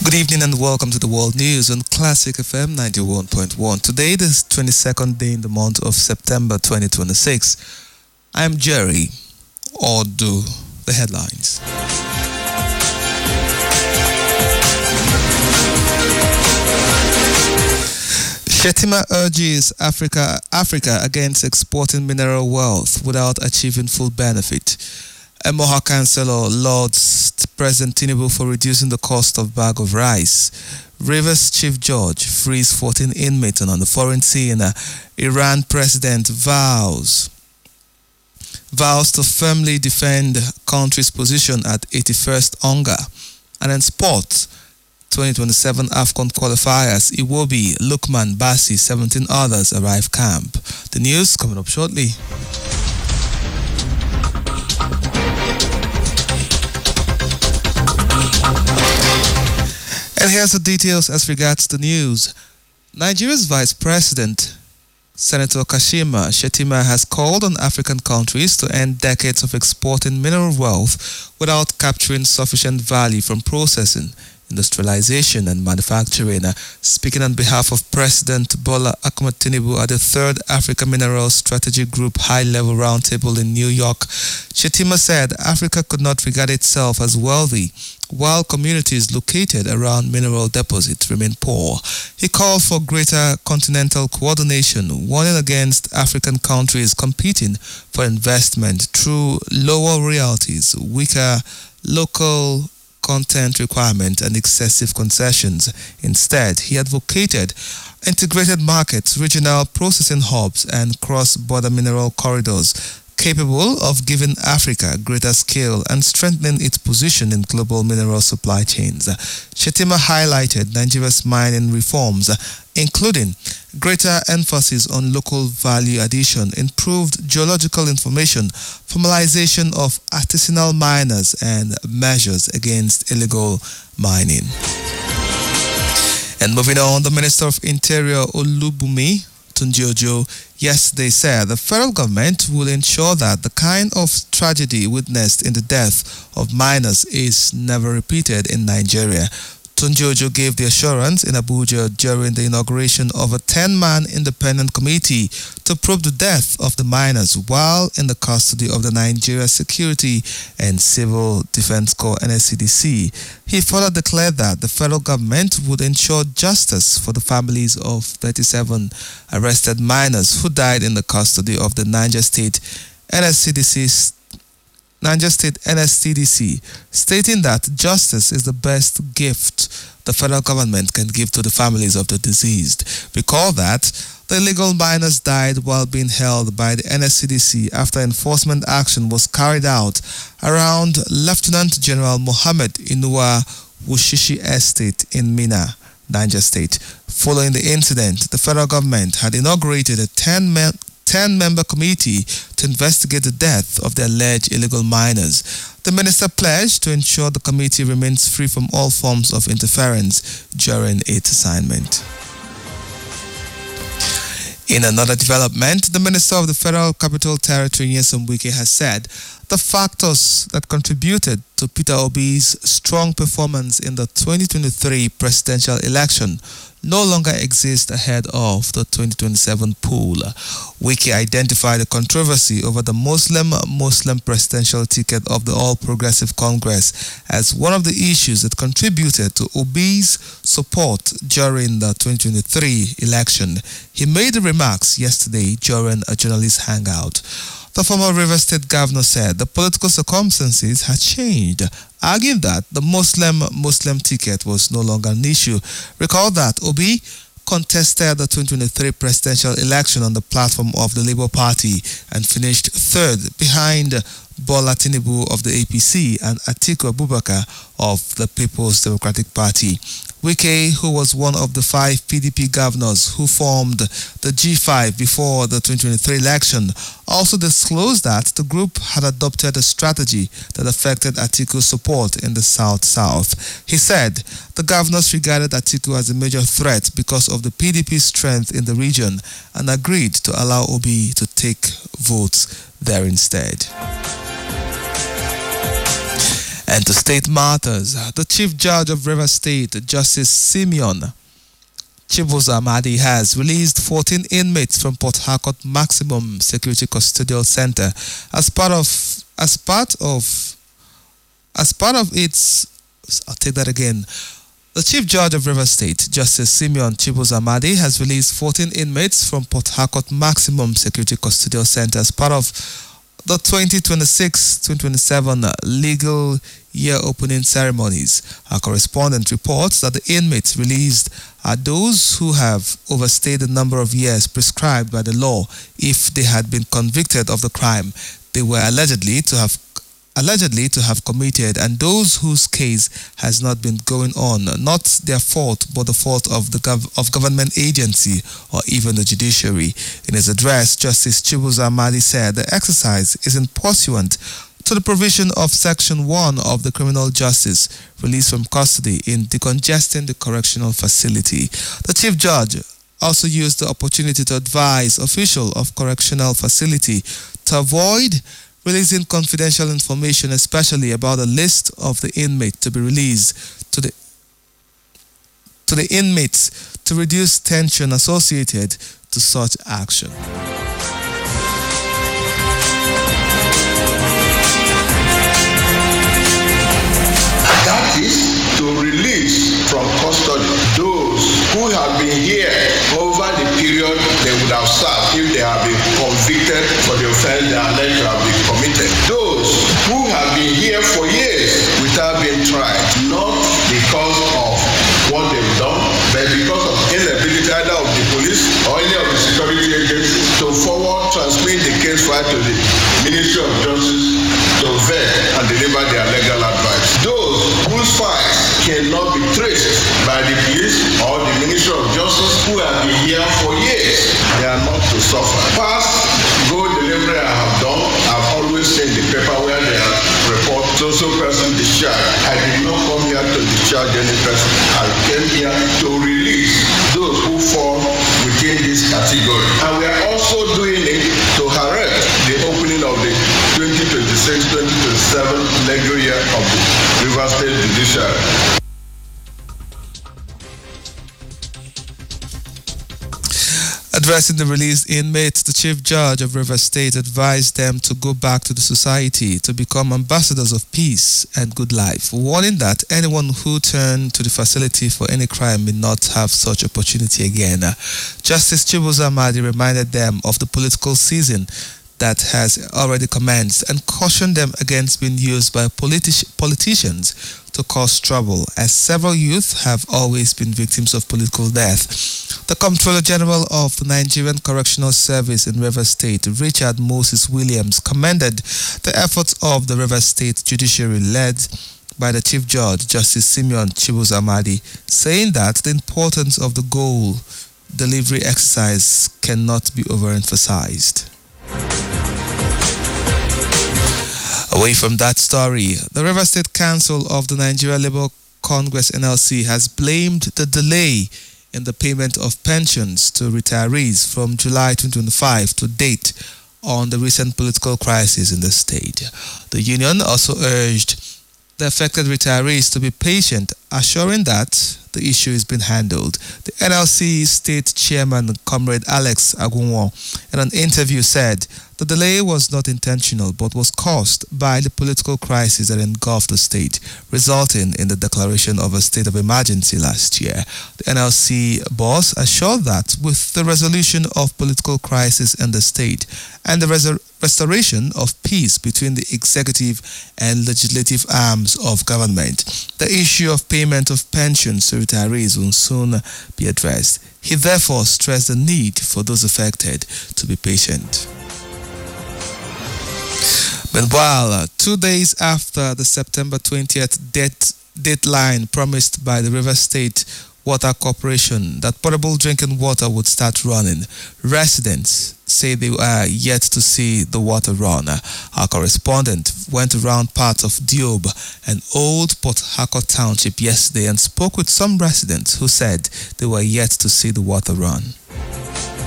Good evening and welcome to the World News on Classic FM 91.1. Today is 22nd day in the month of September 2026. I am Jerry. Or do the headlines. Shettima urges Africa against exporting mineral wealth without achieving full benefit. Emoha Councillor lauds President Tinubu for reducing the cost of bag of rice. Rivers Chief Judge frees 14 inmates on the foreign scene. Iran President vows to firmly defend country's position at 81st hunger. And in sports, 2027 AFCON qualifiers, Iwobi, Lukman, Bassi, 17 others arrive camp. The news coming up shortly. And here's the details as regards the news. Nigeria's Vice President, Senator Kashima Shettima, has called on African countries to end decades of exporting mineral wealth without capturing sufficient value from processing, industrialization and manufacturing. Speaking on behalf of President Bola Ahmed Tinubu at the 3rd Africa Minerals Strategy Group High-Level Roundtable in New York, Shettima said Africa could not regard itself as wealthy while communities located around mineral deposits remain poor. He called for greater continental coordination, warning against African countries competing for investment through lower royalties, weaker local content requirement and excessive concessions. Instead, he advocated integrated markets, regional processing hubs, and cross-border mineral corridors capable of giving Africa greater scale and strengthening its position in global mineral supply chains. Shettima highlighted Nigeria's mining reforms, including greater emphasis on local value addition, improved geological information, formalization of artisanal miners, and measures against illegal mining. And moving on, the Minister of Interior Olubunmi Tunjiojo yesterday said the federal government will ensure that the kind of tragedy witnessed in the death of miners is never repeated in Nigeria. Tunjiojo gave the assurance in Abuja during the inauguration of a 10-man independent committee to probe the death of the miners while in the custody of the Nigeria Security and Civil Defense Corps (NSCDC). He further declared that the federal government would ensure justice for the families of 37 arrested miners who died in the custody of the Niger State NSCDC, stating that justice is the best gift the federal government can give to the families of the deceased. Recall that the illegal miners died while being held by the NSCDC after enforcement action was carried out around Lieutenant General Mohammed Inuwa Wushishi Estate in Mina, Niger State. Following the incident, the federal government had inaugurated a 10-member committee to investigate the death of the alleged illegal miners. The minister pledged to ensure the committee remains free from all forms of interference during its assignment. In another development, the Minister of the Federal Capital Territory, Nyesom Wike, has said the factors that contributed to Peter Obi's strong performance in the 2023 presidential election no longer exist ahead of the 2027 poll. Wike identified a controversy over the Muslim presidential ticket of the All Progressive Congress as one of the issues that contributed to Obi's support during the 2023 election. He made the remarks yesterday during a journalist hangout. The former Rivers State governor said the political circumstances had changed, arguing that the Muslim ticket was no longer an issue. Recall that Obi contested the 2023 presidential election on the platform of the Labour Party and finished third behind Bola Tinubu of the APC and Atiku Abubakar of the People's Democratic Party. Wike, who was one of the 5 PDP governors who formed the G5 before the 2023 election, also disclosed that the group had adopted a strategy that affected Atiku's support in the South-South. He said the governors regarded Atiku as a major threat because of the PDP's strength in the region and agreed to allow Obi to take votes there instead. And to state matters, the Chief Judge of Rivers State, Justice Simeon Chibuzo Amadi, has released 14 inmates from Port Harcourt Maximum Security Custodial Center as part of its. I'll take that again. The Chief Judge of Rivers State, Justice Simeon Chibuzo Amadi, has released 14 inmates from Port Harcourt Maximum Security Custodial Center as part of the 2026-2027 legal year opening ceremonies. Our correspondent reports that the inmates released are those who have overstayed the number of years prescribed by the law if they had been convicted of the crime they were allegedly to have committed, and those whose case has not been going on, not their fault but the fault of the government agency or even the judiciary. In his address, Justice Chibuzo Amadi said the exercise is in pursuant to the provision of Section 1 of the Criminal Justice, release from custody in decongesting the correctional facility. The Chief Judge also used the opportunity to advise officials of correctional facility to avoid releasing confidential information, especially about the list of the inmates to be released to the inmates, to reduce tension associated to such action. That is to release from custody those who have been here over the period they would have served if they have been convicted for the offense they are alleged to have been committed. Those who have been here for years without being tried, not because of what they've done, but because of inability either of the police or any of the security agents to forward transmit the case file to the Ministry of Justice to vet and deliver their legal advice. Those whose files cannot be traced by the police or the Ministry of Justice who have been here for years, they are not to suffer. Past gold delivery I have done, I've always seen the paper where they have report so person discharged. I did not come here to discharge any person. I came here to release those who fall within this category. And we are also doing it to direct the opening of the 2026-2027 legal year of the Rivers State Judiciary. Addressing the released inmates, the Chief Judge of Rivers State advised them to go back to the society to become ambassadors of peace and good life, warning that anyone who turned to the facility for any crime may not have such opportunity again. Justice Chibuzo Amadi reminded them of the political season that has already commenced and cautioned them against being used by politicians to cause trouble, as several youth have always been victims of political death. The Comptroller General of the Nigerian Correctional Service in Rivers State, Richard Moses Williams, commended the efforts of the Rivers State Judiciary led by the Chief Judge, Justice Simeon Chibuzo Amadi, saying that the importance of the goal delivery exercise cannot be overemphasized. Away from that story, the Rivers State Council of the Nigeria Labour Congress NLC has blamed the delay in the payment of pensions to retirees from July 2025 to date on the recent political crisis in the state. The union also urged the affected retirees to be patient, assuring that the issue is being handled. The NLC State Chairman, Comrade Alex Agunwo, in an interview said the delay was not intentional but was caused by the political crisis that engulfed the state, resulting in the declaration of a state of emergency last year. The NLC boss assured that with the resolution of political crisis in the state and the restoration of peace between the executive and legislative arms of government, the issue of payment of pensions to retirees will soon be addressed. He therefore stressed the need for those affected to be patient. Meanwhile, 2 days after the September 20th deadline promised by the Rivers State Water Corporation that potable drinking water would start running, residents say they are yet to see the water run. Our correspondent went around parts of Diob and Old Port Harcourt Township yesterday and spoke with some residents who said they were yet to see the water run.